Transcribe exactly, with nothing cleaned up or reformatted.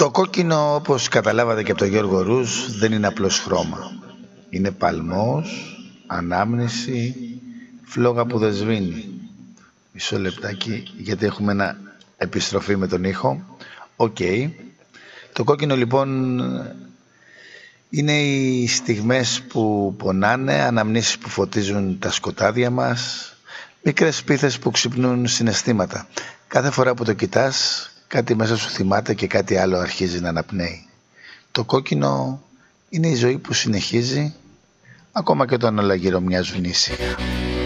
Το κόκκινο, όπως καταλάβατε και από τον Γιώργο Ρούς, δεν είναι απλώς χρώμα. Είναι παλμός, ανάμνηση, φλόγα που δεν σβήνει. Μισό λεπτάκι, γιατί έχουμε ένα επιστροφή με τον ήχο. Οκ. Okay. Το κόκκινο λοιπόν είναι οι στιγμές που πονάνε, αναμνήσεις που φωτίζουν τα σκοτάδια μας, μικρές σπίθες που ξυπνούν συναισθήματα. Κάθε φορά που το κοιτάς, κάτι μέσα σου θυμάται και κάτι άλλο αρχίζει να αναπνέει. Το κόκκινο είναι η ζωή που συνεχίζει, ακόμα και όταν όλα γύρω μοιάζουν ήσυχα.